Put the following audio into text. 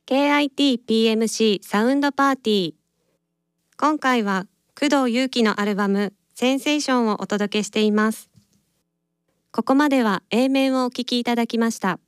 KIT-PMC サウンドパーティー。今回は工藤祐樹のアルバムセンセーションをお届けしています。ここまでは A 面をお聴きいただきました。